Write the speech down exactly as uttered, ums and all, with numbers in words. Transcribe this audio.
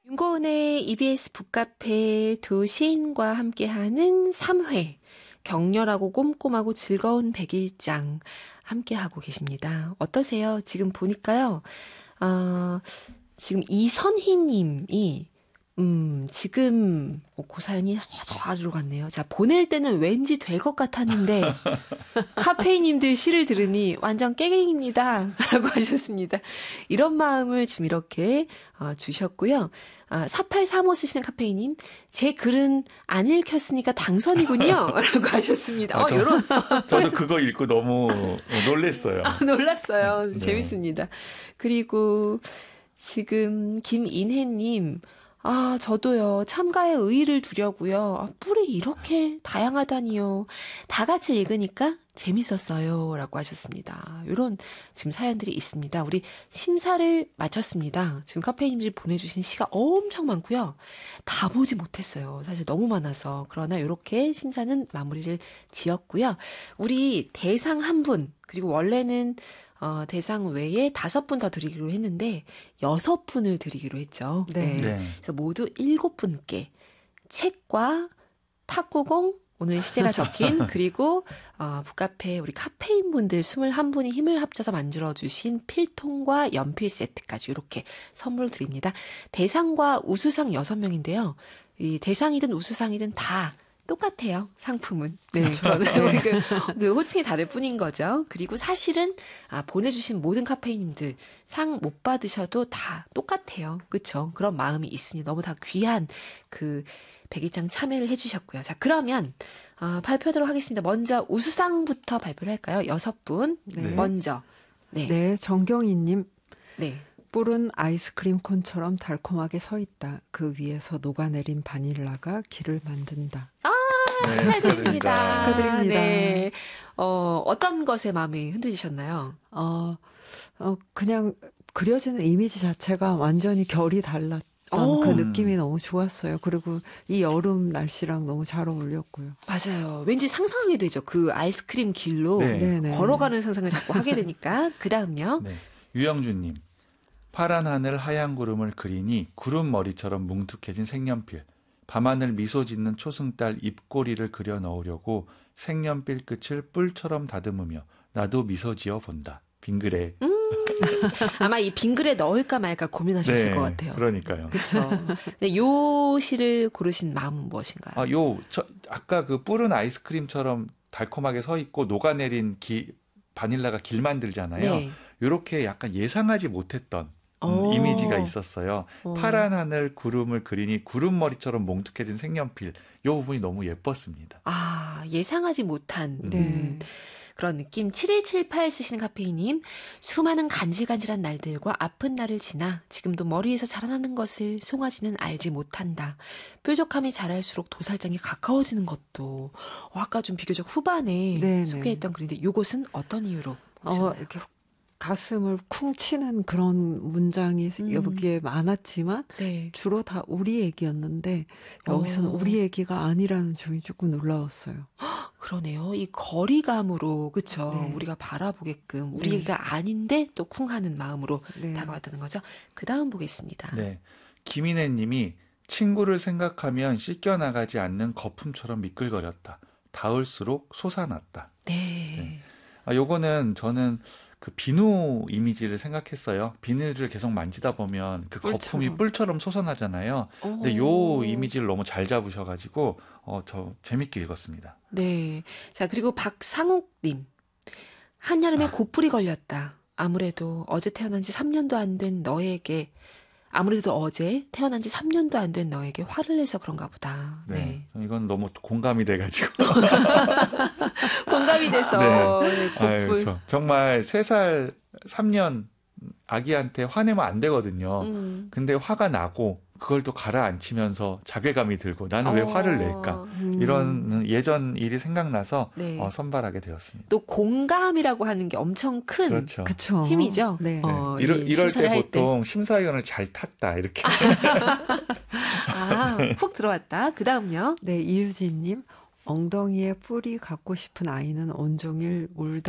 윤고은의 이비에스 북카페 두 시인과 함께하는 삼 회 격렬하고 꼼꼼하고 즐거운 백일장 함께하고 계십니다. 어떠세요? 지금 보니까요. 어, 지금 이선희 님이 음, 지금 그 사연이 저 아래로 갔네요. 자, 보낼 때는 왠지 될 것 같았는데 카페이님들 시를 들으니 완전 깨갱입니다. 라고 하셨습니다. 이런 마음을 지금 이렇게 어, 주셨고요. 아, 사팔삼오 쓰시는 카페이님, 제 글은 안 읽혔으니까 당선이군요. 라고 하셨습니다. 어, 아, 저, 요런. 저도 그거 읽고 너무 놀랐어요. 아, 놀랐어요. 네. 재밌습니다. 그리고 지금 김인혜님, 아, 저도요. 참가에 의의를 두려고요. 아, 뿔이 이렇게 다양하다니요. 다 같이 읽으니까 재밌었어요. 라고 하셨습니다. 이런 지금 사연들이 있습니다. 우리 심사를 마쳤습니다. 지금 카페인님들이 보내주신 시가 엄청 많고요. 다 보지 못했어요. 사실 너무 많아서. 그러나 이렇게 심사는 마무리를 지었고요. 우리 대상 한 분, 그리고 원래는 어, 대상 외에 다섯 분 더 드리기로 했는데 여섯 분을 드리기로 했죠. 네. 네. 네. 그래서 모두 일곱 분께 책과 탁구공, 오늘 시제가 적힌 그리고 어, 북카페 우리 카페인 분들 이십일 분이 힘을 합쳐서 만들어주신 필통과 연필 세트까지 이렇게 선물 드립니다. 대상과 우수상 여섯 명인데요. 이 대상이든 우수상이든 다 똑같아요. 상품은. 네. 그러나 그, 그 호칭이 다를 뿐인 거죠. 그리고 사실은 아, 보내주신 모든 카페인님들 상 못 받으셔도 다 똑같아요. 그렇죠? 그런 마음이 있으니 너무 다 귀한 그 백일장 참여를 해주셨고요. 자, 그러면 어, 발표하도록 하겠습니다. 먼저 우수상부터 발표를 할까요? 여섯 분. 네. 먼저. 네. 네, 정경희님. 네. 뿔은 아이스크림 콘처럼 달콤하게 서 있다. 그 위에서 녹아내린 바닐라가 길을 만든다. 아, 네, 축하드립니다. 축하드립니다. 네. 어, 어떤 것에 마음이 흔들리셨나요? 어, 어, 그냥 그려지는 이미지 자체가 완전히 결이 달랐던 오. 그 느낌이 너무 좋았어요. 그리고 이 여름 날씨랑 너무 잘 어울렸고요. 맞아요. 왠지 상상하게 되죠. 그 아이스크림 길로 네. 네네. 걸어가는 상상을 자꾸 하게 되니까. 그 다음요. 네. 유영준님. 파란 하늘 하얀 구름을 그리니 구름 머리처럼 뭉툭해진 색연필. 밤하늘 미소 짓는 초승달 입꼬리를 그려 넣으려고 색연필 끝을 뿔처럼 다듬으며 나도 미소 지어 본다. 빙그레. 음, 아마 이 빙글에 넣을까 말까 고민하셨을 네, 것 같아요. 그러니까요. 그렇죠. 근데 요 시를 고르신 마음은 무엇인가요? 아, 요 저, 아까 그 뿔은 아이스크림처럼 달콤하게 서 있고 녹아내린 기, 바닐라가 길 만들잖아요. 네. 요렇게 약간 예상하지 못했던 음, 오. 이미지가 있었어요. 오. 파란 하늘 구름을 그리니 구름 머리처럼 뭉툭해진 색연필. 요 부분이 너무 예뻤습니다. 아, 예상하지 못한 음. 네. 음, 그런 느낌. 칠일칠팔 쓰시는 카페이님. 수많은 간질간질한 날들과 아픈 날을 지나 지금도 머리에서 자라나는 것을 송아지는 알지 못한다. 뾰족함이 자랄수록 도살장이 가까워지는 것도 어, 아까 좀 비교적 후반에 네네. 소개했던 글인데 이것은 어떤 이유로 보셨나요? 어, 이렇게 가슴을 쿵 치는 그런 문장이 음. 여기에 많았지만 네. 주로 다 우리 얘기였는데 여기서는 어. 우리 얘기가 아니라는 점이 조금 놀라웠어요. 그러네요. 이 거리감으로 그쵸. 네. 우리가 바라보게끔 우리 네. 얘기가 아닌데 또 쿵하는 마음으로 네. 다가왔다는 거죠. 그 다음 보겠습니다. 네. 김인혜 님이 친구를 생각하면 씻겨나가지 않는 거품처럼 미끌거렸다. 닿을수록 솟아났다. 네. 네. 아, 요거는 저는 그 비누 이미지를 생각했어요. 비누를 계속 만지다 보면 그 거품이 뿔처럼. 뿔처럼 솟아나잖아요. 근데 요 이미지를 너무 잘 잡으셔가지고 어, 저 재밌게 읽었습니다. 네. 자, 그리고 박상욱님. 한여름에 아. 고풀이 걸렸다. 아무래도 어제 태어난 지 삼 년도 안 된 너에게, 아무래도 어제 태어난 지 삼 년도 안 된 너에게 화를 내서 그런가 보다. 네. 네. 이건 너무 공감이 돼가지고. 공감이 돼서. 네. 아유, 고풀. 저, 정말 세 살, 삼 년 아기한테 화내면 안 되거든요. 음. 근데 화가 나고 그걸 또 가라앉히면서 자괴감이 들고 나는 왜 어. 화를 낼까? 음. 이런 예전 일이 생각나서 네. 어, 선발하게 되었습니다. 또 공감이라고 하는 게 엄청 큰 그렇죠. 그쵸. 힘이죠. 네. 어, 네. 이럴, 이 이럴 심사를 때 할 보통 심사위원을 잘 탔다 이렇게. 아, 훅 들어왔다. 그 다음요. 네, 이유진님. 엉덩이에 뿔이 갖고 싶은 아이는 온종일 울다